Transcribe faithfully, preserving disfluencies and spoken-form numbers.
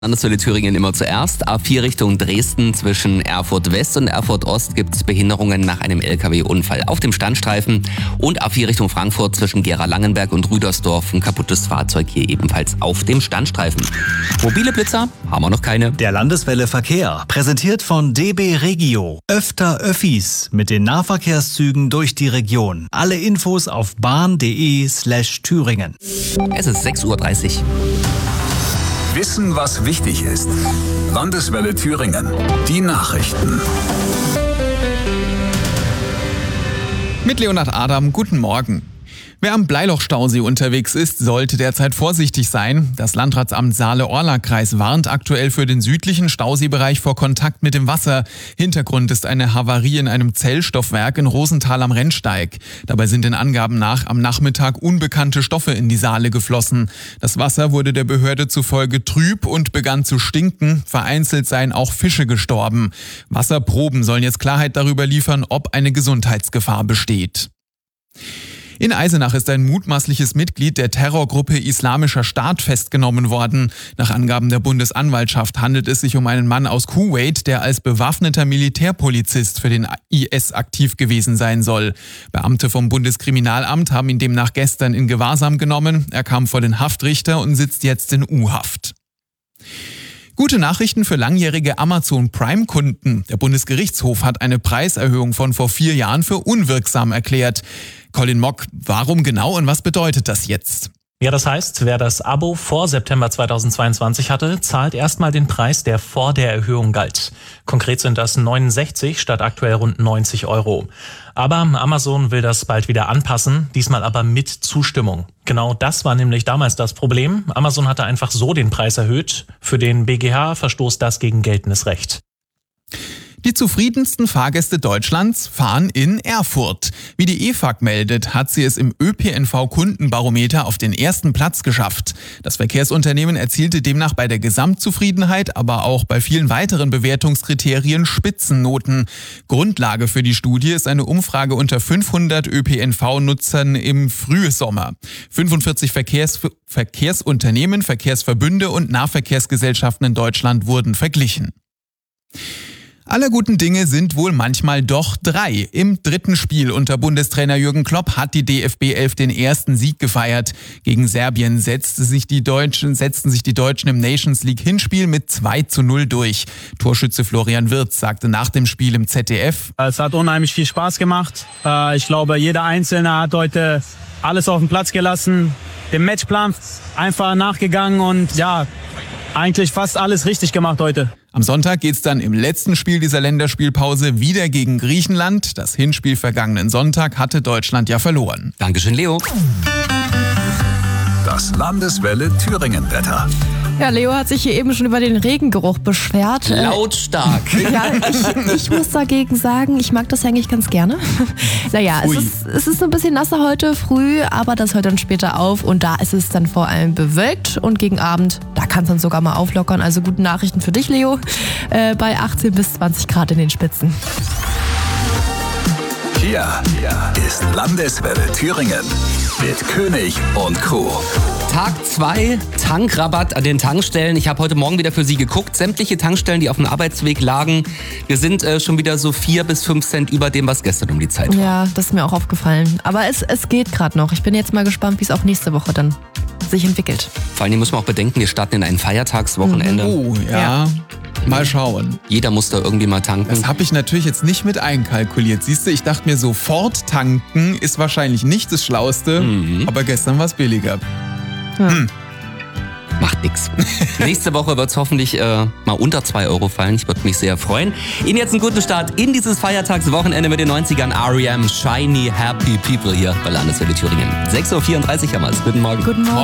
Landeswelle Thüringen immer zuerst. A vier Richtung Dresden zwischen Erfurt West und Erfurt Ost gibt es Behinderungen nach einem L K W-Unfall auf dem Standstreifen. Und A vier Richtung Frankfurt zwischen Gera-Langenberg und Rüdersdorf ein kaputtes Fahrzeug hier ebenfalls auf dem Standstreifen. Mobile Blitzer haben wir noch keine. Der Landeswelle Verkehr, präsentiert von D B Regio. Öfter Öffis mit den Nahverkehrszügen durch die Region. Alle Infos auf bahn.de slash Thüringen. Es ist sechs Uhr dreißig. Wissen, was wichtig ist. Landeswelle Thüringen. Die Nachrichten. Mit Leonhard Adam, guten Morgen. Wer am Bleiloch-Stausee unterwegs ist, sollte derzeit vorsichtig sein. Das Landratsamt Saale-Orla-Kreis warnt aktuell für den südlichen Stauseebereich vor Kontakt mit dem Wasser. Hintergrund ist eine Havarie in einem Zellstoffwerk in Rosenthal am Rennsteig. Dabei sind den Angaben nach am Nachmittag unbekannte Stoffe in die Saale geflossen. Das Wasser wurde der Behörde zufolge trüb und begann zu stinken. Vereinzelt seien auch Fische gestorben. Wasserproben sollen jetzt Klarheit darüber liefern, ob eine Gesundheitsgefahr besteht. In Eisenach ist ein mutmaßliches Mitglied der Terrorgruppe Islamischer Staat festgenommen worden. Nach Angaben der Bundesanwaltschaft handelt es sich um einen Mann aus Kuwait, der als bewaffneter Militärpolizist für den I S aktiv gewesen sein soll. Beamte vom Bundeskriminalamt haben ihn demnach gestern in Gewahrsam genommen. Er kam vor den Haftrichter und sitzt jetzt in U-Haft. Gute Nachrichten für langjährige Amazon Prime-Kunden. Der Bundesgerichtshof hat eine Preiserhöhung von vor vier Jahren für unwirksam erklärt. Colin Mock, warum genau und was bedeutet das jetzt? Ja, das heißt, wer das Abo vor September zweitausendzweiundzwanzig hatte, zahlt erstmal den Preis, der vor der Erhöhung galt. Konkret sind das neunundsechzig statt aktuell rund neunzig Euro. Aber Amazon will das bald wieder anpassen, diesmal aber mit Zustimmung. Genau das war nämlich damals das Problem. Amazon hatte einfach so den Preis erhöht. Für den B G H verstoßt das gegen geltendes Recht. Die zufriedensten Fahrgäste Deutschlands fahren in Erfurt. Wie die E F A G meldet, hat sie es im Ö P N V-Kundenbarometer auf den ersten Platz geschafft. Das Verkehrsunternehmen erzielte demnach bei der Gesamtzufriedenheit, aber auch bei vielen weiteren Bewertungskriterien Spitzennoten. Grundlage für die Studie ist eine Umfrage unter fünfhundert Ö P N V-Nutzern im Frühsommer. fünfundvierzig Verkehrs- Verkehrsunternehmen, Verkehrsverbünde und Nahverkehrsgesellschaften in Deutschland wurden verglichen. Aller guten Dinge sind wohl manchmal doch drei. Im dritten Spiel unter Bundestrainer Jürgen Klopp hat die D F B elf den ersten Sieg gefeiert. Gegen Serbien setzte sich die Deutschen, setzten sich die Deutschen im Nations League Hinspiel mit zwei zu null durch. Torschütze Florian Wirtz sagte nach dem Spiel im Z D F: Es hat unheimlich viel Spaß gemacht. Ich glaube, jeder Einzelne hat heute alles auf den Platz gelassen, dem Matchplan einfach nachgegangen und ja, eigentlich fast alles richtig gemacht heute. Am Sonntag geht's dann im letzten Spiel dieser Länderspielpause wieder gegen Griechenland. Das Hinspiel vergangenen Sonntag hatte Deutschland ja verloren. Dankeschön, Leo. Das Landeswelle Thüringen-Wetter. Ja, Leo hat sich hier eben schon über den Regengeruch beschwert. Lautstark. Ja, ich, ich muss dagegen sagen, ich mag das eigentlich ganz gerne. Naja, es ist, es ist ein bisschen nasser heute früh, aber das hört dann später auf und da ist es dann vor allem bewölkt und gegen Abend, da kann es dann sogar mal auflockern. Also gute Nachrichten für dich, Leo, äh, bei achtzehn bis zwanzig Grad in den Spitzen. Hier ist Landeswelle Thüringen mit König und Co. Tag zwei, Tankrabatt an den Tankstellen. Ich habe heute Morgen wieder für Sie geguckt. Sämtliche Tankstellen, die auf dem Arbeitsweg lagen. Wir sind äh, schon wieder so vier bis fünf Cent über dem, was gestern um die Zeit war. Ja, das ist mir auch aufgefallen. Aber es, es geht gerade noch. Ich bin jetzt mal gespannt, wie es auch nächste Woche dann sich entwickelt. Vor allem muss man auch bedenken, wir starten in ein Feiertagswochenende. Oh, ja. Ja. Mal schauen. Jeder muss da irgendwie mal tanken. Das habe ich natürlich jetzt nicht mit einkalkuliert. Siehst du, ich dachte mir, sofort tanken ist wahrscheinlich nicht das Schlauste, Mhm. aber gestern war es billiger. Ja. Hm. Macht nix. Nächste Woche wird es hoffentlich äh, mal unter zwei Euro fallen. Ich würde mich sehr freuen. Ihnen jetzt einen guten Start in dieses Feiertagswochenende mit den neunzigern. R E M, Shiny Happy People hier bei Landeswelle Thüringen. sechs Uhr vierunddreißig haben wir es. Guten Morgen. Guten Morgen.